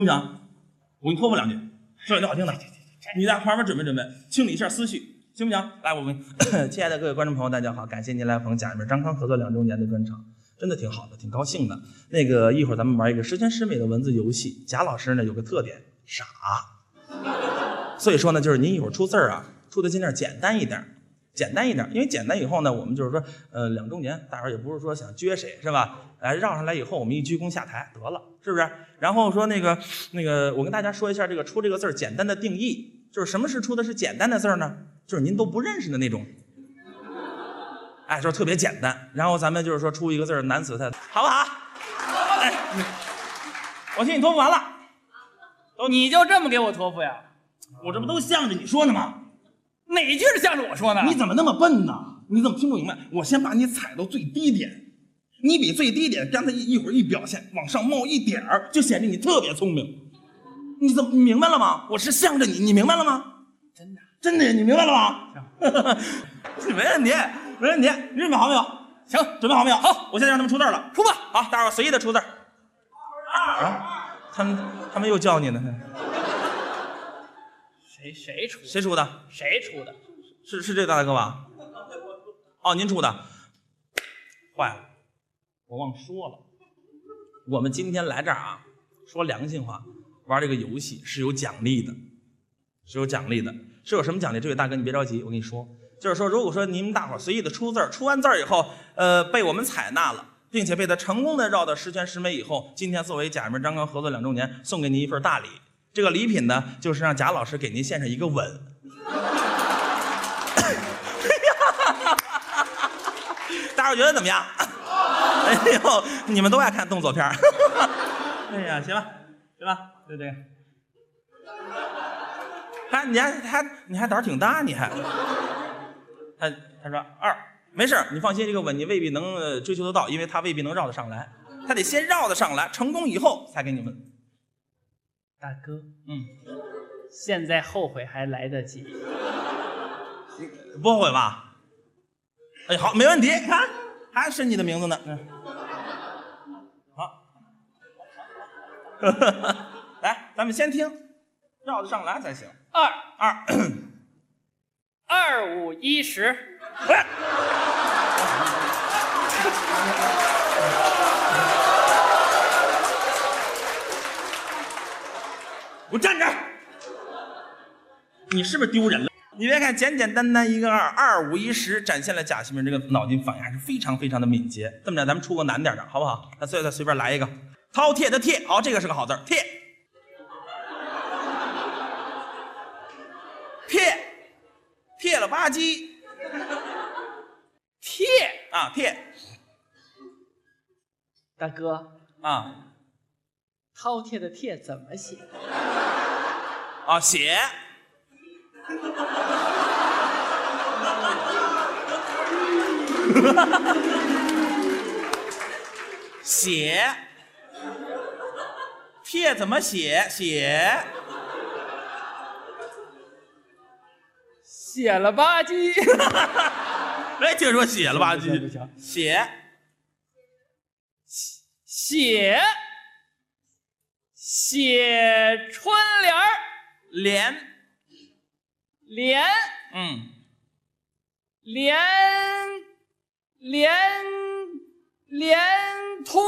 不行，我给你托付两句，说两句好听的。你在旁边准备准备，清理一下思绪，行不行？来，我们亲爱的各位观众朋友，大家好，感谢您来捧贾一鸣、张康合作2周年的专场，真的挺好的，挺高兴的。那个一会儿咱们玩一个十全十美的文字游戏。贾老师呢有个特点，傻，所以说呢，就是您一会儿出字啊，出的尽量简单一点。简单一点，因为简单以后呢，我们就是说，2周年，大伙儿也不是说想撅谁是吧？绕上来以后，我们一鞠躬下台得了，是不是？然后说那个，我跟大家说一下这个出这个字儿简单的定义，就是什么是出的是简单的字儿呢？就是您都不认识的那种，就是特别简单。然后咱们就是说出一个字儿难死他，好不好？哎，我替你托付完了， 你就这么给我托付呀？ 我这不都向着你说呢吗？ 哪句是向着我说呢？ 你怎么那么笨呢？你怎么听不明白？我先把你踩到最低点，你比最低点刚才一会儿一表现往上冒一点儿，就显得你特别聪明。你怎么明白了吗？我是向着你，你明白了吗？真的，你明白了吗？没问题，没问题。你准备好没有？ 行， 准备好没有？ 好， 我现在让他们出字了， 出吧。 好，大伙儿随意的出字。他们又叫你呢。 谁出的？ 谁出的？ 谁出的？ 是这大哥吧？哦，您出的。坏了，我忘说了，我们今天来这儿啊，说良心话，玩这个游戏是有奖励的，是有什么奖励？这位大哥你别着急，我跟你说，就是说，如果说你们大伙儿随意的出字儿，出完字儿以后，被我们采纳了，并且被他成功的绕到十全十美以后，今天作为贾一鸣、张康合作2周年，送给您一份大礼。这个礼品呢，就是让贾老师给您献上一个吻。大伙儿觉得怎么样？哎呦，你们都爱看动作片。哎呀，行吧，对这个。你还胆儿挺大，你还。他说2，没事，你放心，这个吻你未必能追求得到，因为他未必能绕得上来，他得先绕得上来，成功以后才给你们。 大哥，现在后悔还来得及。 不后悔吧？哎，好，没问题。看，还是你的名字呢。好，来，咱们先听，绕得上来才行。 2、5、1、10。 我站着！你是不是丢人了？你别看简简单单一个2，2、5、1、10，展现了贾一鸣这个脑筋反应还是非常非常的敏捷。这么着，咱们出个难点的，好不好？咱再随便来一个，饕餮的餮，好，这个是个好字，餮，贴了吧唧，贴， 大哥啊， 饕餮的餮怎么写？ 写。写，帖怎么写？ 写了吧唧。 没听说写了吧唧？ 不行，写春联儿，连通。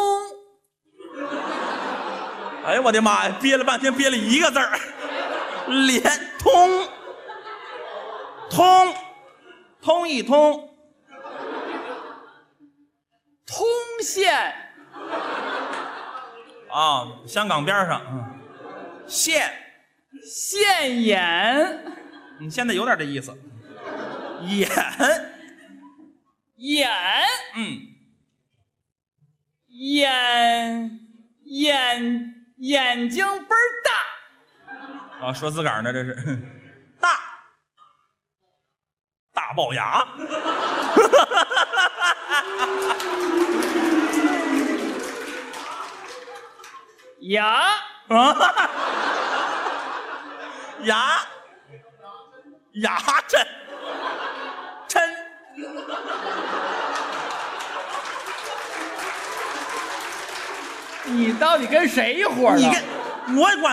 哎呀，我的妈呀！憋了半天，憋了一个字儿，连通，通一通， 通县。 香港边上，县眼。 你现在有点这意思，眼， 眼睛倍儿大。 说自个儿呢，这是大龅牙。牙碜， 你到底跟谁一伙儿？ 你跟我管。